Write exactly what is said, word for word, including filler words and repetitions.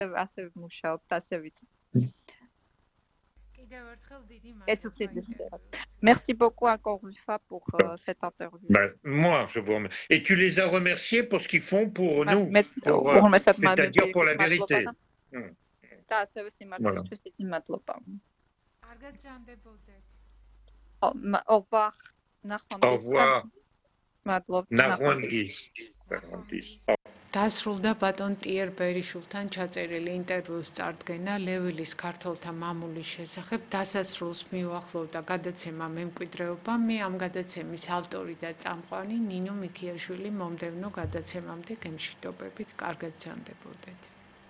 ასევე მუშაობთ, ასე ვიცით. Merci beaucoup encore une fois pour euh, cette interview. Ben, moi, je vous remercie. Et tu les as remerciés pour ce qu'ils font pour nous, pour, euh, c'est-à-dire pour la vérité. Hmm. Voilà. Au revoir. Au revoir. Narwandis. დასრულდა ბატონ ტიერ ბერიშულთან ჩაწერილი ინტერვიუს წარდგენა ლევილის ქართველთა მამულის შესახებ. დასასრულს მიუახლოვდა გადაცემა მემკვიდრეობა. მე ამ გადაცემის ავტორი და წამყვანი ნინო მიქიაშვილი. მომდევნო გადაცემამდე გემშვიდობებით, კარგად გრძანდებოდეთ.